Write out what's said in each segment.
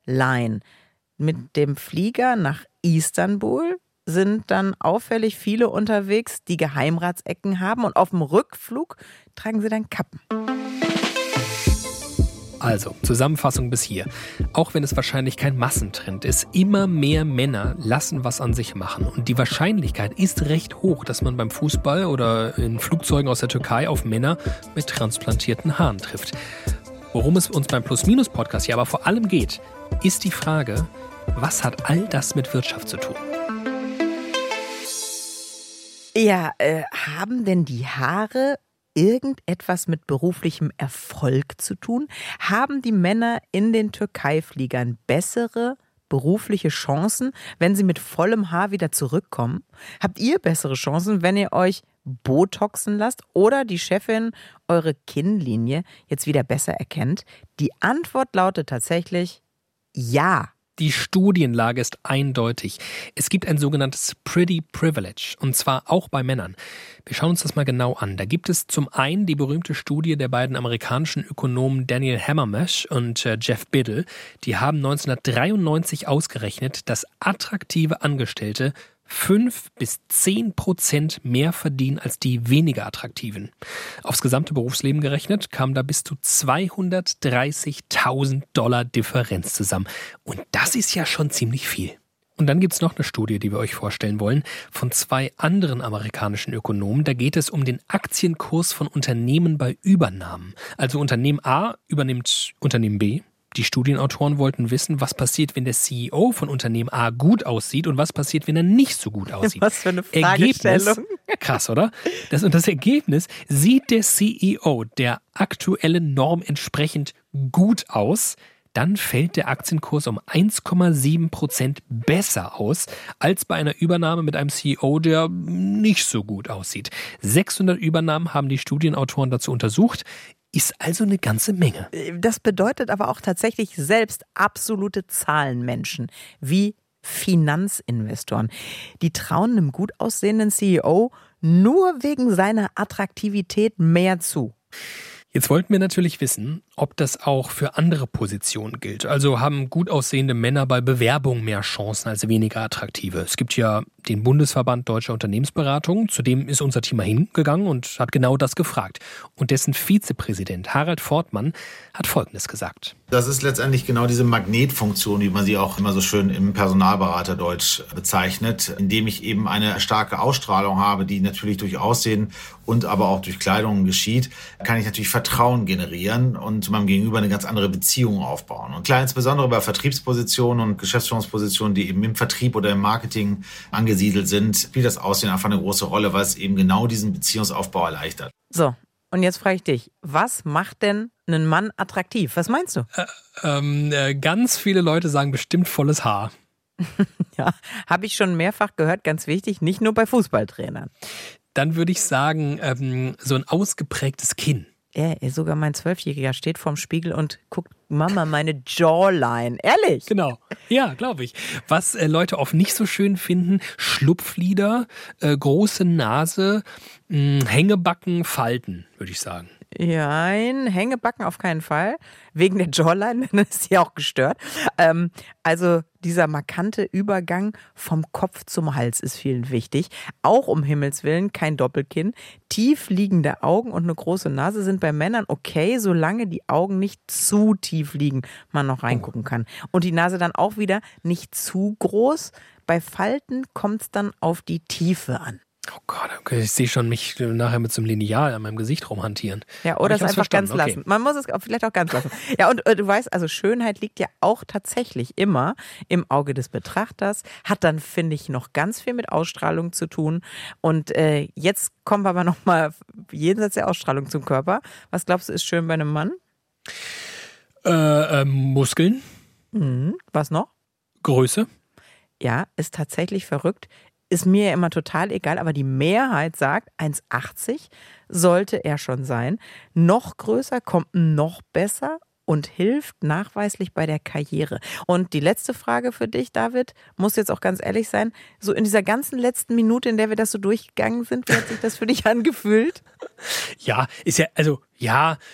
Line. Mit dem Flieger nach Istanbul sind dann auffällig viele unterwegs, die Geheimratsecken haben, und auf dem Rückflug tragen sie dann Kappen. Also, Zusammenfassung bis hier. Auch wenn es wahrscheinlich kein Massentrend ist, immer mehr Männer lassen was an sich machen. Und die Wahrscheinlichkeit ist recht hoch, dass man beim Fußball oder in Flugzeugen aus der Türkei auf Männer mit transplantierten Haaren trifft. Worum es uns beim Plus-Minus-Podcast hier aber vor allem geht, ist die Frage, was hat all das mit Wirtschaft zu tun? Ja, haben denn die Haare irgendetwas mit beruflichem Erfolg zu tun? Haben die Männer in den Türkei-Fliegern bessere berufliche Chancen, wenn sie mit vollem Haar wieder zurückkommen? Habt ihr bessere Chancen, wenn ihr euch botoxen lasst oder die Chefin eure Kinnlinie jetzt wieder besser erkennt? Die Antwort lautet tatsächlich ja. Die Studienlage ist eindeutig. Es gibt ein sogenanntes Pretty Privilege, und zwar auch bei Männern. Wir schauen uns das mal genau an. Da gibt es zum einen die berühmte Studie der beiden amerikanischen Ökonomen Daniel Hammermesh und Jeff Biddle. Die haben 1993 ausgerechnet, dass attraktive Angestellte 5-10% mehr verdienen als die weniger attraktiven. Aufs gesamte Berufsleben gerechnet kamen da bis zu $230.000 Differenz zusammen. Und das ist ja schon ziemlich viel. Und dann gibt es noch eine Studie, die wir euch vorstellen wollen, von 2 anderen amerikanischen Ökonomen. Da geht es um den Aktienkurs von Unternehmen bei Übernahmen. Also Unternehmen A übernimmt Unternehmen B. Die Studienautoren wollten wissen, was passiert, wenn der CEO von Unternehmen A gut aussieht und was passiert, wenn er nicht so gut aussieht. Was für eine Fragestellung. Krass, oder? Das Ergebnis, sieht der CEO der aktuellen Norm entsprechend gut aus, dann fällt der Aktienkurs um 1,7% besser aus, als bei einer Übernahme mit einem CEO, der nicht so gut aussieht. 600 Übernahmen haben die Studienautoren dazu untersucht. Ist also eine ganze Menge. Das bedeutet aber auch tatsächlich selbst absolute Zahlenmenschen, wie Finanzinvestoren. Die trauen einem gut aussehenden CEO nur wegen seiner Attraktivität mehr zu. Jetzt wollten wir natürlich wissen, ob das auch für andere Positionen gilt. Also haben gut aussehende Männer bei Bewerbungen mehr Chancen als weniger attraktive. Es gibt ja den Bundesverband Deutscher Unternehmensberatung, zu dem ist unser Team mal hingegangen und hat genau das gefragt. Und dessen Vizepräsident Harald Fortmann hat Folgendes gesagt. Das ist letztendlich genau diese Magnetfunktion, wie man sie auch immer so schön im Personalberaterdeutsch bezeichnet, indem ich eben eine starke Ausstrahlung habe, die natürlich durch Aussehen und aber auch durch Kleidung geschieht, kann ich natürlich Vertrauen generieren und zu meinem Gegenüber eine ganz andere Beziehung aufbauen. Und klar, insbesondere bei Vertriebspositionen und Geschäftsführungspositionen, die eben im Vertrieb oder im Marketing angesiedelt sind, spielt das Aussehen einfach eine große Rolle, weil es eben genau diesen Beziehungsaufbau erleichtert. So, und jetzt frage ich dich, was macht denn einen Mann attraktiv? Was meinst du? Ganz viele Leute sagen bestimmt volles Haar. Ja, habe ich schon mehrfach gehört, ganz wichtig, nicht nur bei Fußballtrainern. Dann würde ich sagen, so ein ausgeprägtes Kinn. Ja, sogar mein 12-Jähriger steht vorm Spiegel und guckt, Mama, meine Jawline. Ehrlich? Genau. Ja, glaube ich. Was Leute oft nicht so schön finden, Schlupflider, große Nase, Hängebacken, Falten, würde ich sagen. Ja, Hängebacken auf keinen Fall. Wegen der Jawline, dann ist sie auch gestört. Also dieser markante Übergang vom Kopf zum Hals ist vielen wichtig. Auch um Himmels Willen kein Doppelkinn. Tief liegende Augen und eine große Nase sind bei Männern okay, solange die Augen nicht zu tief liegen, man noch reingucken kann. Und die Nase dann auch wieder nicht zu groß. Bei Falten kommt es dann auf die Tiefe an. Oh Gott, okay, ich sehe schon mich nachher mit so einem Lineal an meinem Gesicht rumhantieren. Ja, oder es einfach ganz lassen. Okay. Man muss es vielleicht auch ganz lassen. Ja, und du weißt, also Schönheit liegt ja auch tatsächlich immer im Auge des Betrachters, hat dann, finde ich, noch ganz viel mit Ausstrahlung zu tun. Und jetzt kommen wir aber nochmal jenseits der Ausstrahlung zum Körper. Was glaubst du, ist schön bei einem Mann? Muskeln. Was noch? Größe. Ja, ist tatsächlich verrückt. Ist mir ja immer total egal, aber die Mehrheit sagt, 1,80 sollte er schon sein. Noch größer kommt noch besser und hilft nachweislich bei der Karriere. Und die letzte Frage für dich, David, muss jetzt auch ganz ehrlich sein, so in dieser ganzen letzten Minute, in der wir das so durchgegangen sind, wie hat sich das für dich angefühlt? Ja, ist ja, also ja,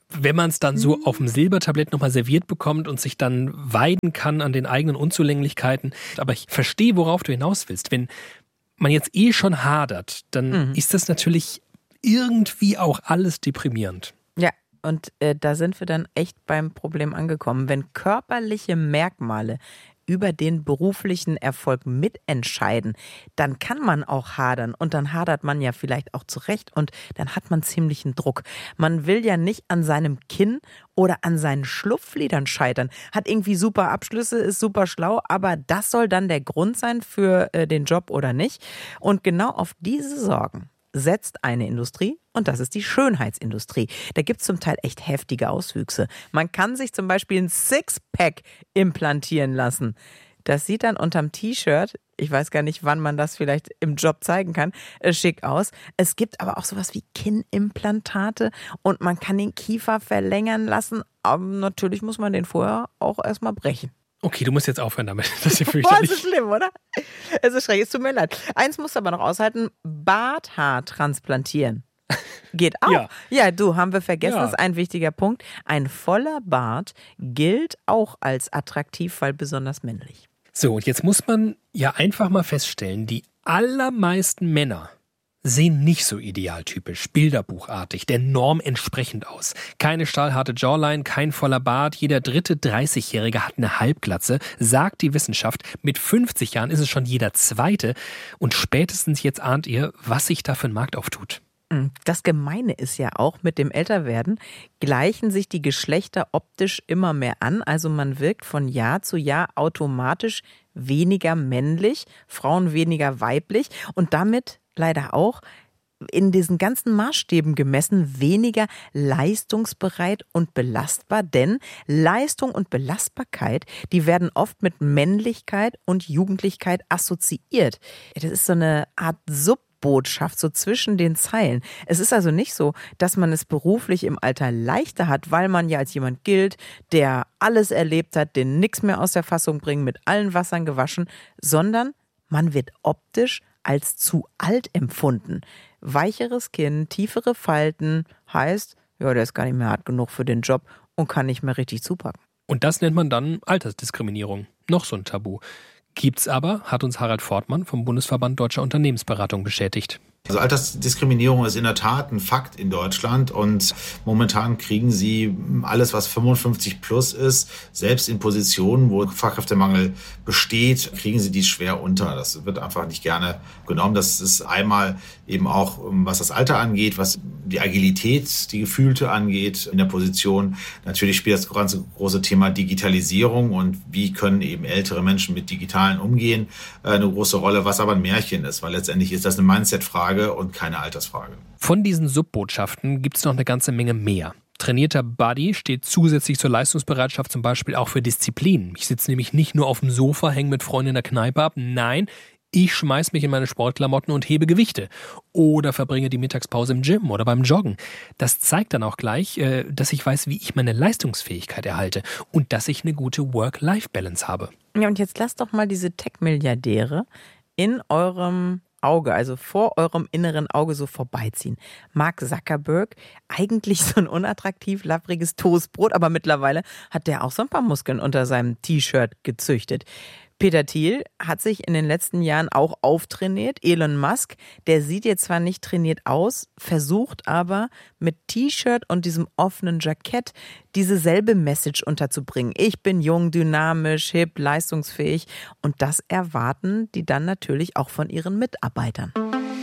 wenn man es dann so auf dem Silbertablett nochmal serviert bekommt und sich dann weiden kann an den eigenen Unzulänglichkeiten. Aber ich verstehe, worauf du hinaus willst. Wenn man jetzt schon hadert, dann ist das natürlich irgendwie auch alles deprimierend. Ja, und da sind wir dann echt beim Problem angekommen. Wenn körperliche Merkmale über den beruflichen Erfolg mitentscheiden, dann kann man auch hadern und dann hadert man ja vielleicht auch zurecht und dann hat man ziemlichen Druck. Man will ja nicht an seinem Kinn oder an seinen Schlupflidern scheitern. Hat irgendwie super Abschlüsse, ist super schlau, aber das soll dann der Grund sein für den Job oder nicht. Und genau auf diese Sorgen setzt eine Industrie und das ist die Schönheitsindustrie. Da gibt es zum Teil echt heftige Auswüchse. Man kann sich zum Beispiel ein Sixpack implantieren lassen. Das sieht dann unterm T-Shirt, ich weiß gar nicht, wann man das vielleicht im Job zeigen kann, schick aus. Es gibt aber auch sowas wie Kinnimplantate und man kann den Kiefer verlängern lassen, aber natürlich muss man den vorher auch erstmal brechen. Okay, du musst jetzt aufhören damit. Das ist ja fürchterlich. Oh, ist schlimm, oder? Es ist schrecklich, es tut mir leid. Eins musst du aber noch aushalten, Barthaar transplantieren. Geht auch. Ja, du, haben wir vergessen, das ist ein wichtiger Punkt. Ein voller Bart gilt auch als attraktiv, weil besonders männlich. So, und jetzt muss man ja einfach mal feststellen, die allermeisten Männer sehen nicht so idealtypisch, bilderbuchartig, der Norm entsprechend aus. Keine stahlharte Jawline, kein voller Bart, jeder dritte 30-Jährige hat eine Halbglatze, sagt die Wissenschaft. Mit 50 Jahren ist es schon jeder zweite und spätestens jetzt ahnt ihr, was sich da für ein Markt auftut. Das Gemeine ist ja auch, mit dem Älterwerden gleichen sich die Geschlechter optisch immer mehr an. Also man wirkt von Jahr zu Jahr automatisch weniger männlich, Frauen weniger weiblich und damit leider auch in diesen ganzen Maßstäben gemessen weniger leistungsbereit und belastbar. Denn Leistung und Belastbarkeit, die werden oft mit Männlichkeit und Jugendlichkeit assoziiert. Das ist so eine Art Botschaft, so zwischen den Zeilen. Es ist also nicht so, dass man es beruflich im Alter leichter hat, weil man ja als jemand gilt, der alles erlebt hat, den nichts mehr aus der Fassung bringt, mit allen Wassern gewaschen, sondern man wird optisch als zu alt empfunden. Weicheres Kinn, tiefere Falten heißt, ja, der ist gar nicht mehr hart genug für den Job und kann nicht mehr richtig zupacken. Und das nennt man dann Altersdiskriminierung. Noch so ein Tabu. Gibt's aber, hat uns Harald Fortmann vom Bundesverband Deutscher Unternehmensberatung bestätigt. Also Altersdiskriminierung ist in der Tat ein Fakt in Deutschland und momentan kriegen sie alles, was 55 plus ist, selbst in Positionen, wo Fachkräftemangel besteht, kriegen sie die schwer unter. Das wird einfach nicht gerne genommen. Das ist einmal eben auch, was das Alter angeht, was die Agilität, die gefühlte angeht in der Position. Natürlich spielt das ganze große Thema Digitalisierung und wie können eben ältere Menschen mit Digitalen umgehen, eine große Rolle, was aber ein Märchen ist, weil letztendlich ist das eine Mindset-Frage und keine Altersfrage. Von diesen Subbotschaften gibt es noch eine ganze Menge mehr. Trainierter Body steht zusätzlich zur Leistungsbereitschaft zum Beispiel auch für Disziplin. Ich sitze nämlich nicht nur auf dem Sofa, hänge mit Freunden in der Kneipe ab. Nein, ich schmeiß mich in meine Sportklamotten und hebe Gewichte. Oder verbringe die Mittagspause im Gym oder beim Joggen. Das zeigt dann auch gleich, dass ich weiß, wie ich meine Leistungsfähigkeit erhalte und dass ich eine gute Work-Life-Balance habe. Ja, und jetzt lasst doch mal diese Tech-Milliardäre in eurem Auge, also vor eurem inneren Auge so vorbeiziehen. Mark Zuckerberg, eigentlich so ein unattraktiv lappriges Toastbrot, aber mittlerweile hat der auch so ein paar Muskeln unter seinem T-Shirt gezüchtet. Peter Thiel hat sich in den letzten Jahren auch auftrainiert. Elon Musk, der sieht jetzt zwar nicht trainiert aus, versucht aber mit T-Shirt und diesem offenen Jackett diese selbe Message unterzubringen. Ich bin jung, dynamisch, hip, leistungsfähig und das erwarten die dann natürlich auch von ihren Mitarbeitern.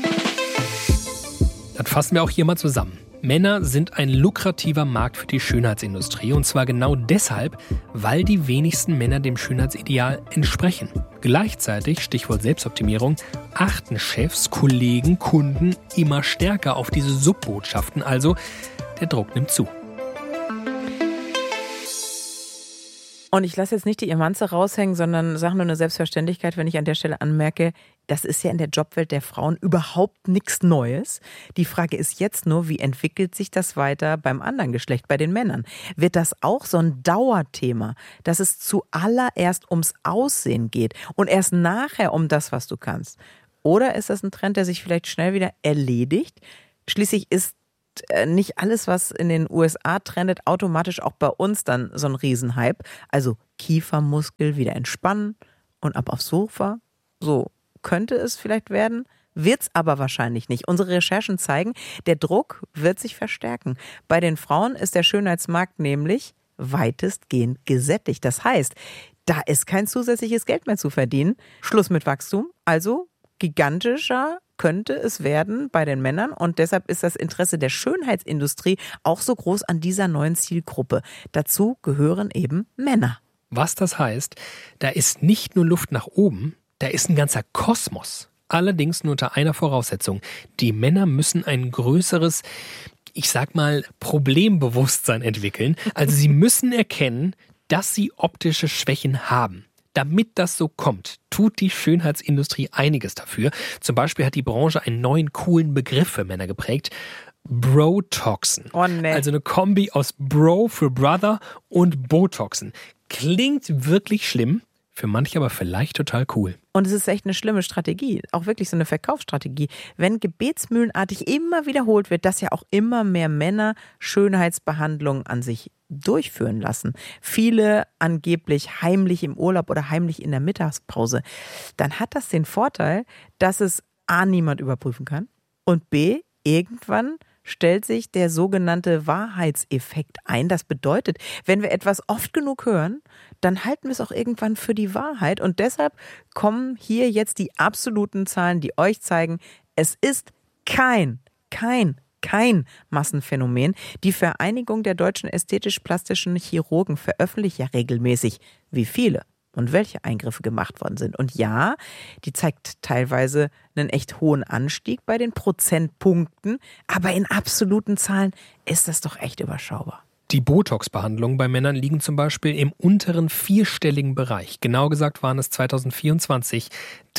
Dann fassen wir auch hier mal zusammen. Männer sind ein lukrativer Markt für die Schönheitsindustrie und zwar genau deshalb, weil die wenigsten Männer dem Schönheitsideal entsprechen. Gleichzeitig, Stichwort Selbstoptimierung, achten Chefs, Kollegen, Kunden immer stärker auf diese Subbotschaften, also der Druck nimmt zu. Und ich lasse jetzt nicht die Emanze raushängen, sondern sage nur eine Selbstverständlichkeit, wenn ich an der Stelle anmerke, das ist ja in der Jobwelt der Frauen überhaupt nichts Neues. Die Frage ist jetzt nur, wie entwickelt sich das weiter beim anderen Geschlecht, bei den Männern? Wird das auch so ein Dauerthema, dass es zuallererst ums Aussehen geht und erst nachher um das, was du kannst? Oder ist das ein Trend, der sich vielleicht schnell wieder erledigt? Schließlich ist nicht alles, was in den USA trendet, automatisch auch bei uns dann so ein Riesenhype. Also Kiefermuskel wieder entspannen und ab aufs Sofa. So könnte es vielleicht werden, wird's aber wahrscheinlich nicht. Unsere Recherchen zeigen, der Druck wird sich verstärken. Bei den Frauen ist der Schönheitsmarkt nämlich weitestgehend gesättigt. Das heißt, da ist kein zusätzliches Geld mehr zu verdienen. Schluss mit Wachstum. Also gigantischer könnte es werden bei den Männern. Und deshalb ist das Interesse der Schönheitsindustrie auch so groß an dieser neuen Zielgruppe. Dazu gehören eben Männer. Was das heißt, da ist nicht nur Luft nach oben, da ist ein ganzer Kosmos. Allerdings nur unter einer Voraussetzung. Die Männer müssen ein größeres, ich sag mal, Problembewusstsein entwickeln. Also sie müssen erkennen, dass sie optische Schwächen haben. Damit das so kommt, tut die Schönheitsindustrie einiges dafür. Zum Beispiel hat die Branche einen neuen, coolen Begriff für Männer geprägt. Brotoxen. Oh nee. Also eine Kombi aus Bro für Brother und Botoxen. Klingt wirklich schlimm, für manche aber vielleicht total cool. Und es ist echt eine schlimme Strategie, auch wirklich so eine Verkaufsstrategie. Wenn gebetsmühlenartig immer wiederholt wird, dass ja auch immer mehr Männer Schönheitsbehandlungen an sich durchführen lassen. Viele angeblich heimlich im Urlaub oder heimlich in der Mittagspause. Dann hat das den Vorteil, dass es A, niemand überprüfen kann und B, irgendwann stellt sich der sogenannte Wahrheitseffekt ein. Das bedeutet, wenn wir etwas oft genug hören, dann halten wir es auch irgendwann für die Wahrheit. Und deshalb kommen hier jetzt die absoluten Zahlen, die euch zeigen, es ist kein Massenphänomen. Die Vereinigung der deutschen ästhetisch-plastischen Chirurgen veröffentlicht ja regelmäßig, wie viele und welche Eingriffe gemacht worden sind. Und ja, die zeigt teilweise einen echt hohen Anstieg bei den Prozentpunkten, aber in absoluten Zahlen ist das doch echt überschaubar. Die Botox-Behandlungen bei Männern liegen zum Beispiel im unteren vierstelligen Bereich. Genau gesagt waren es 2024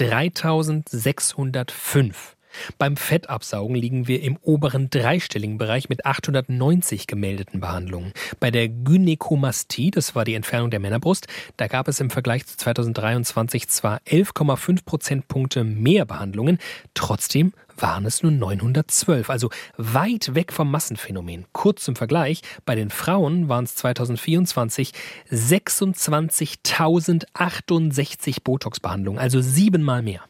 3.605. Beim Fettabsaugen liegen wir im oberen dreistelligen Bereich mit 890 gemeldeten Behandlungen. Bei der Gynäkomastie, das war die Entfernung der Männerbrust, da gab es im Vergleich zu 2023 zwar 11,5 Prozentpunkte mehr Behandlungen, trotzdem waren es nur 912, also weit weg vom Massenphänomen. Kurz zum Vergleich, bei den Frauen waren es 2024 26.068 Botox-Behandlungen, also 7-mal mehr.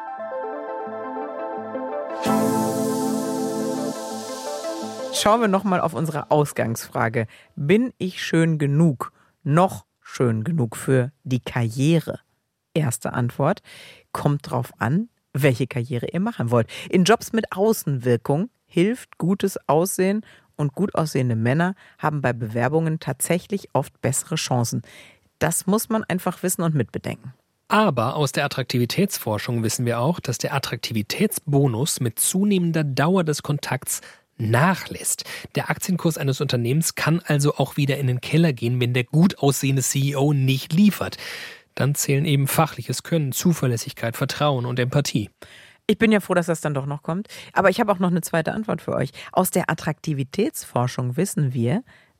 Schauen wir nochmal auf unsere Ausgangsfrage. Bin ich schön genug? Noch schön genug für die Karriere? Erste Antwort. Kommt drauf an, welche Karriere ihr machen wollt. In Jobs mit Außenwirkung hilft gutes Aussehen und gut aussehende Männer haben bei Bewerbungen tatsächlich oft bessere Chancen. Das muss man einfach wissen und mitbedenken. Aber aus der Attraktivitätsforschung wissen wir auch, dass der Attraktivitätsbonus mit zunehmender Dauer des Kontakts nachlässt. Der Aktienkurs eines Unternehmens kann also auch wieder in den Keller gehen, wenn der gut aussehende CEO nicht liefert. Dann zählen eben fachliches Können, Zuverlässigkeit, Vertrauen und Empathie. Ich bin ja froh, dass das dann doch noch kommt. Aber ich habe auch noch eine zweite Antwort für euch. Aus der Attraktivitätsforschung wissen wir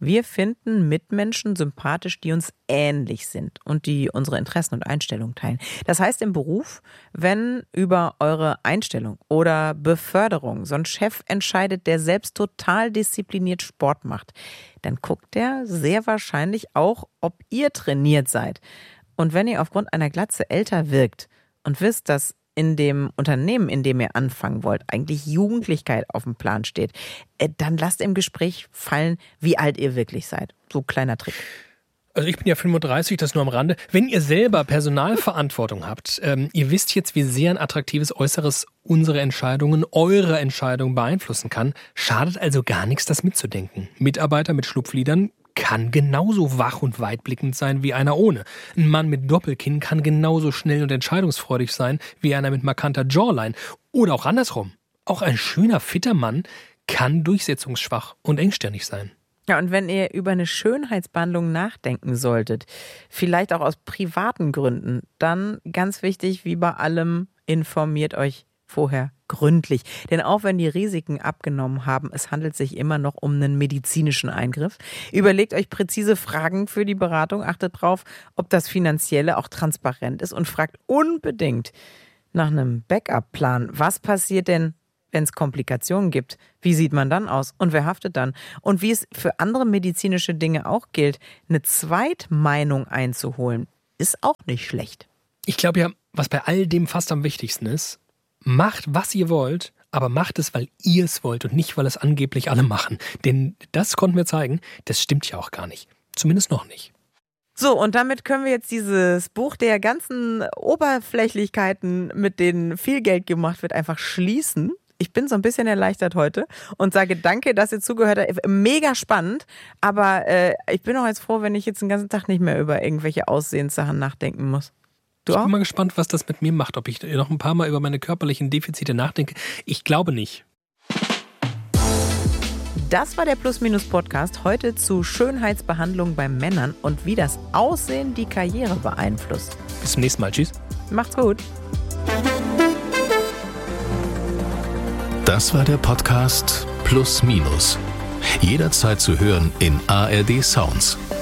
finden Mitmenschen sympathisch, die uns ähnlich sind und die unsere Interessen und Einstellungen teilen. Das heißt im Beruf, wenn über eure Einstellung oder Beförderung so ein Chef entscheidet, der selbst total diszipliniert Sport macht, dann guckt der sehr wahrscheinlich auch, ob ihr trainiert seid. Und wenn ihr aufgrund einer Glatze älter wirkt und wisst, dass in dem Unternehmen, in dem ihr anfangen wollt, eigentlich Jugendlichkeit auf dem Plan steht, dann lasst im Gespräch fallen, wie alt ihr wirklich seid. So kleiner Trick. Also ich bin ja 35, das nur am Rande. Wenn ihr selber Personalverantwortung habt, ihr wisst jetzt, wie sehr ein attraktives Äußeres unsere Entscheidungen, eure Entscheidungen beeinflussen kann, schadet also gar nichts, das mitzudenken. Mitarbeiter mit Schlupflidern kann genauso wach und weitblickend sein wie einer ohne. Ein Mann mit Doppelkinn kann genauso schnell und entscheidungsfreudig sein wie einer mit markanter Jawline. Oder auch andersrum. Auch ein schöner, fitter Mann kann durchsetzungsschwach und engstirnig sein. Ja, und wenn ihr über eine Schönheitsbehandlung nachdenken solltet, vielleicht auch aus privaten Gründen, dann ganz wichtig, wie bei allem, informiert euch vorher gründlich. Denn auch wenn die Risiken abgenommen haben, es handelt sich immer noch um einen medizinischen Eingriff. Überlegt euch präzise Fragen für die Beratung, achtet drauf, ob das Finanzielle auch transparent ist und fragt unbedingt nach einem Backup-Plan. Was passiert denn, wenn es Komplikationen gibt, wie sieht man dann aus und wer haftet dann? Und wie es für andere medizinische Dinge auch gilt, eine Zweitmeinung einzuholen, ist auch nicht schlecht. Ich glaube ja, was bei all dem fast am wichtigsten ist, macht, was ihr wollt, aber macht es, weil ihr es wollt und nicht, weil es angeblich alle machen. Denn das konnten wir zeigen, das stimmt ja auch gar nicht. Zumindest noch nicht. So, und damit können wir jetzt dieses Buch der ganzen Oberflächlichkeiten, mit denen viel Geld gemacht wird, einfach schließen. Ich bin so ein bisschen erleichtert heute und sage danke, dass ihr zugehört habt. Mega spannend, aber ich bin auch jetzt froh, wenn ich jetzt den ganzen Tag nicht mehr über irgendwelche Aussehenssachen nachdenken muss. Du auch? Ich bin mal gespannt, was das mit mir macht, ob ich noch ein paar Mal über meine körperlichen Defizite nachdenke. Ich glaube nicht. Das war der Plus-Minus-Podcast heute zu Schönheitsbehandlung bei Männern und wie das Aussehen die Karriere beeinflusst. Bis zum nächsten Mal. Tschüss. Macht's gut. Das war der Podcast Plus Minus. Jederzeit zu hören in ARD Sounds.